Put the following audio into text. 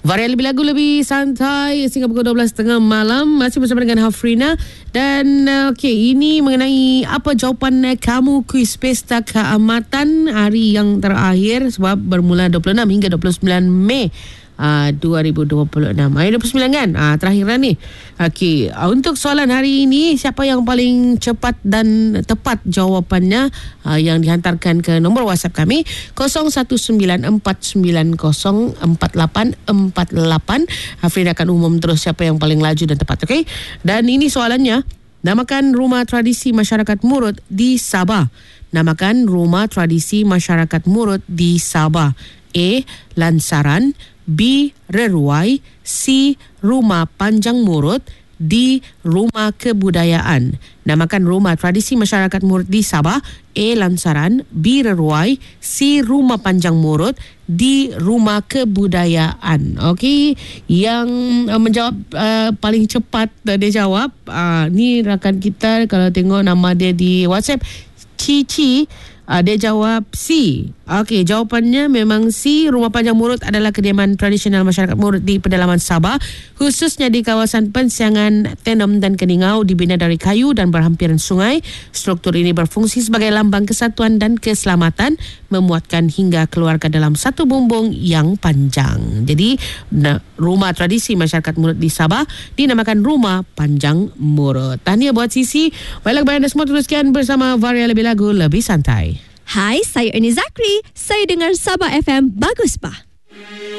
Varian lebih lagu lebih santai sehingga pukul 12.30 malam. Masih bersama dengan Hafrina. Dan ini mengenai apa jawapan kamu kuis Pesta Keamatan hari yang terakhir, sebab bermula 26 hingga 29 Mei 2026. 29 kan? Terakhir dah ni. Okey, untuk soalan hari ini, siapa yang paling cepat dan tepat jawapannya yang dihantarkan ke nombor WhatsApp kami 0194904848. Hafrina akan umum terus siapa yang paling laju dan tepat. Okey. Dan ini soalannya, namakan rumah tradisi masyarakat Murut di Sabah. Namakan rumah tradisi masyarakat Murut di Sabah. A. Lansaran, B. Reruai, C. Rumah Panjang Murut, D. Rumah Kebudayaan. Namakan rumah tradisi masyarakat Murut di Sabah. A. Lansaran, B. Reruai, C. Rumah Panjang Murut, D. Rumah Kebudayaan. Okey, yang menjawab paling cepat dia jawab. Ni rakan kita, kalau tengok nama dia di WhatsApp, Cici. Dia jawab C. Okey, jawapannya memang C. Rumah Panjang Murut adalah kediaman tradisional masyarakat Murut di pedalaman Sabah, khususnya di kawasan pensiangan Tenom dan Keningau, dibina dari kayu dan berhampiran sungai. Struktur ini berfungsi sebagai lambang kesatuan dan keselamatan, memuatkan hingga keluarga dalam satu bumbung yang panjang. Jadi, rumah tradisi masyarakat Murut di Sabah dinamakan Rumah Panjang Murut. Tahniah buat Sisi. Baiklah, kepada anda semua, teruskan bersama Varia Lebih Lagu Lebih Santai. Hai, saya Ernie Zakri. Saya dengar Sabah FM. Bagus, Pak.